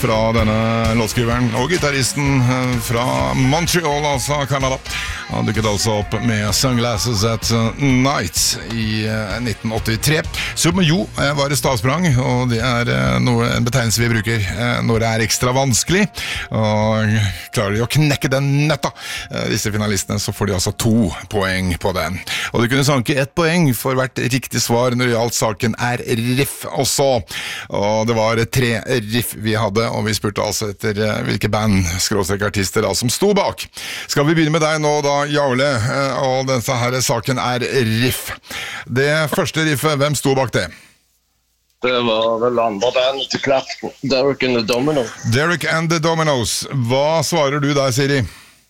fra denne låtskriveren og gitaristen fra Montreal, altså Canada. Han dukket altså opp med Sunglasses at Night i 1983. Som jo var et stavsprang, og det en betegnelse vi bruker når det ekstra vanskelig. Og klarer de å knekke den nøtta, disse finalistene, så får de altså 2 poeng på den. Og de kunne sanke 1 poeng for hvert riktig svar når det gjaldt saken riff også. Og det var 3 riff vi hadde, og vi spurte altså etter hvilke band, artister da, som sto bak. Skal vi begynne med deg nå da, Jarle, og denne her saken riff. Det første riffet, hvem sto bak det? Det var vel andre band til Clapton, Derek and the Dominos. Derek and the Dominos. Hva svarer du der, Siri?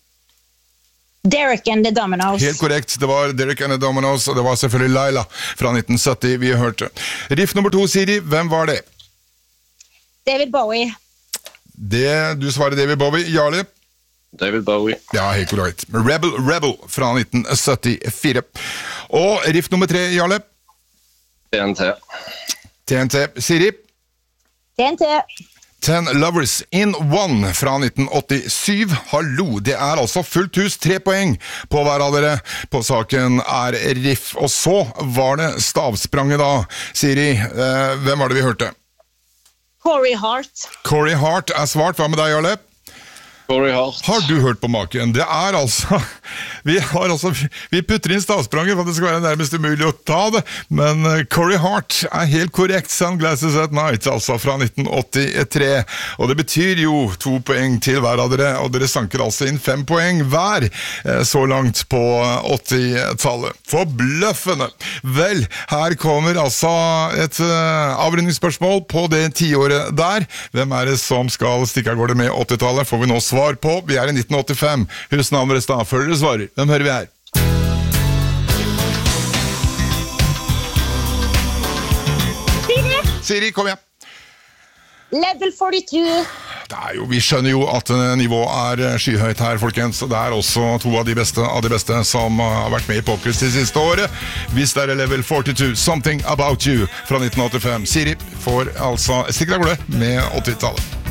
Derek and the Dominos. Helt korrekt, det var Derek and the Dominos, og det var selvfølgelig Laila fra 1970 vi hørte. Riff nummer 2, Siri, hvem var det? David Bowie. Du svarer David Bowie. Jarle? David Bowie. Ja, helt korrekt. Rebel fra 1974. Og riff nummer 3, Jarle? TNT. Siri? TNT. 10 Lovers in One fra 1987. Hallo, det altså fullt hus, 3 poeng på hver av dere på saken riff. Og så var det stavspranget da. Siri, hvem var det vi hørte? Corey Hart. Corey Hart svart. Hva med deg, Jarle? Corey Hart. Har du hørt på maken? Det altså vi putter inn stavspranget for at det skal være nærmest umulig å ta det, men Corey Hart helt korrekt. Sunglasses at Night, altså fra 1983, og det betyr jo 2 poeng til hver av dere, og dere sanker altså inn 5 poeng hver så langt på 80-tallet. Forbløffende! Vel, her kommer altså et avrundingsspørsmål på det 10-året der. Hvem det som skal stikke av gårde med 80-tallet, får vi nå svar på. Vi i 1985. Husk navnet deres da, før dere svarer. Hvem hører vi her? Siri, kom igjen. Level 42. Vi skjønner jo at nivået skyhøyt her, folkens. Det også 2 av de beste som har vært med i Popquiz det siste året. Hvis det Level 42, Something About You fra 1985. Siri får altså stikke deg med 80-tallet.